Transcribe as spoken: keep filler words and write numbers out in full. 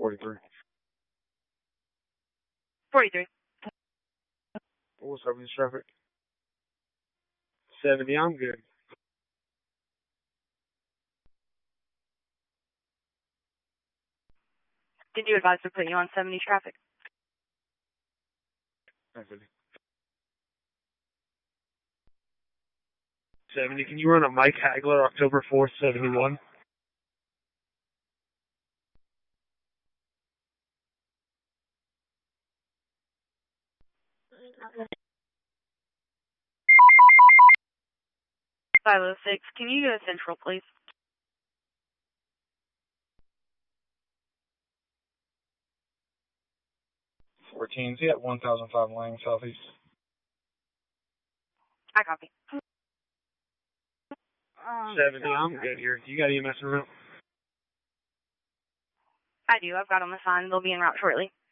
forty-three. forty-three. What's up with traffic? seventy, I'm good. Did you advise to put you on seventy traffic? seventy. seventy, can you run a Mike Hagler October fourth, seventy-one? five oh six, can you go to Central, please? fourteen, yeah, one thousand five Lang, southeast. I copy. seventy, I'm good here. You got E M S around? I do. I've got them assigned. They'll be en route shortly.